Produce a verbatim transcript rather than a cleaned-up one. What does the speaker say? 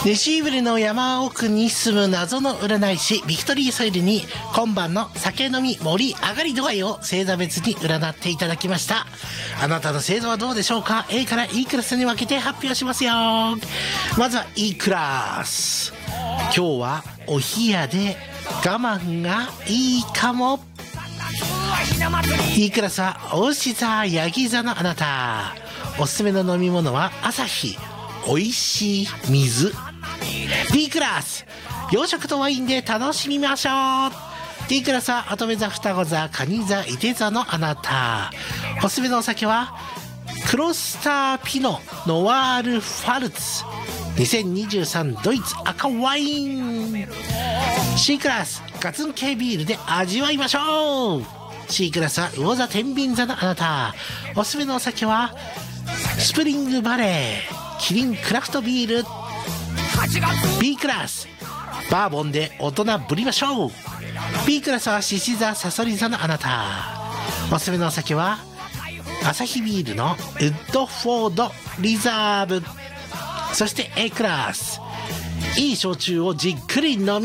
西イブリの山奥に住む謎の占い師ビクトリーソイルに今晩の酒飲み盛り上がり度合いを星座別に占っていただきました。あなたの星座はどうでしょうか。 A から E クラスに分けて発表しますよ。まずは E クラス。今日はお冷やで我慢がいいかも。 E クラスはお牛座ヤギ座のあなた、おすすめの飲み物はアサヒおいしい水。 D クラス、洋食とワインで楽しみましょう。 D クラスは乙女座双子座蟹座射手座のあなた、おすすめのお酒はクロスターピノノワールファルツにせんにじゅうさんドイツ赤ワイン。 C クラス、ガツン系ビールで味わいましょう。 C クラスは魚座天秤座のあなた、おすすめのお酒はスプリングバレーキリンクラフトビール。 B クラス、バーボンで大人ぶりましょう。 B クラスは獅子座さそり座のあなた、おすすめのお酒はアサヒビールのウッドフォードリザーブ。そして A クラス、いい焼酎をじっくり飲み